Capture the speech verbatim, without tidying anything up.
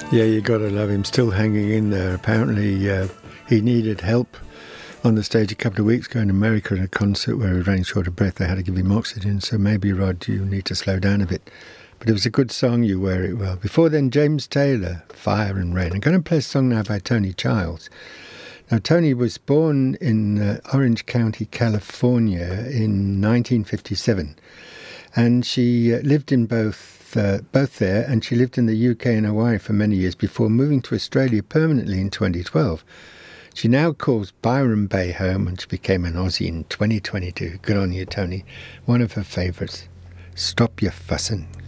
Yeah, you got to love him. Still hanging in there. Apparently, uh, he needed help on the stage a couple of weeks ago in America at a concert where he was running short of breath. They had to give him oxygen. So maybe, Rod, you need to slow down a bit. But it was a good song, You Wear It Well. Before then, James Taylor, Fire and Rain. I'm going to play a song now by Tony Childs. Now, Tony was born in uh, Orange County, California in nineteen fifty-seven. And she uh, lived in both uh, both there, and she lived in the U K and Hawaii for many years before moving to Australia permanently in twenty twelve. She now calls Byron Bay home, and she became an Aussie in twenty twenty-two. Good on you, Tony. One of her favourites, Stop Your Fussin'.